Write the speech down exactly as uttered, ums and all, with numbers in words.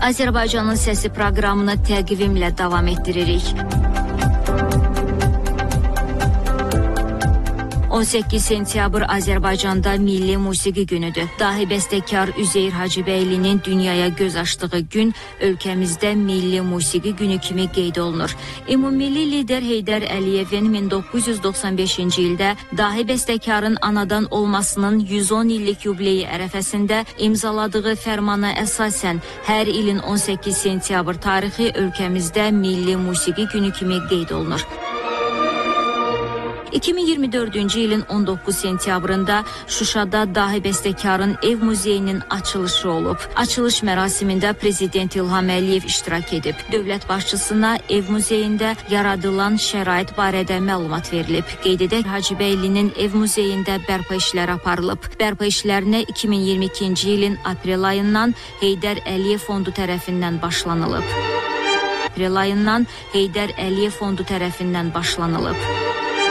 Azərbaycanın Səsi proqramını təqvimlə davam etdiririk. on səkkiz sentyabr Azərbaycanda Milli Musiqi Günüdür. Dahi bəstəkar Üzeyir Hacıbəylinin dünyaya göz açdığı gün ölkəmizdə Milli Musiqi Günü kimi qeyd olunur. Ümummilli lider Heydər Əliyevin min doqquz yüz doxsan beşinci ildə dahi bəstəkarın anadan olmasının yüz on illik yubileyi ərəfəsində imzaladığı fərmana əsasən hər ilin on səkkiz sentyabr tarixi ölkəmizdə Milli Musiqi Günü kimi qeyd olunur. iki min iyirmi dördüncü ilin on doqquz sentyabrında Şuşada dahi bəstəkarın ev muzeyinin açılışı olub. Açılış mərasimində Prezident İlham Əliyev iştirak edib. Dövlət başçısına ev muzeyində yaradılan şərait barədə məlumat verilib. Qeyd edək, Hacıbəylinin ev muzeyində bərpa işləri aparılıb. Bərpa işlərinə iki min iyirmi ikinci ilin aprel ayından Heydər Əliyev Fondu tərəfindən başlanılıb. Aprel ayından Heydər Əliyev Fondu tərəfindən başlanılıb.